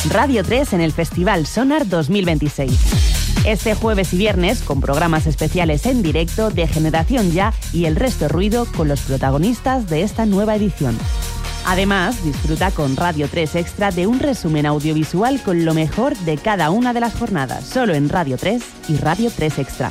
Radio 3 en el Festival Sonar 2026. Este jueves y viernes, con programas especiales en directo de Generación Ya y El Resto Ruido con los protagonistas de esta nueva edición. Además, disfruta con Radio 3 Extra de un resumen audiovisual con lo mejor de cada una de las jornadas, solo en Radio 3 y Radio 3 Extra.